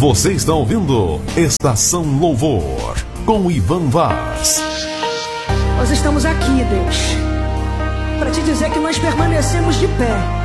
Você está ouvindo Estação Louvor, com Ivan Vaz. Nós estamos aqui, Deus, para te dizer que nós permanecemos de pé.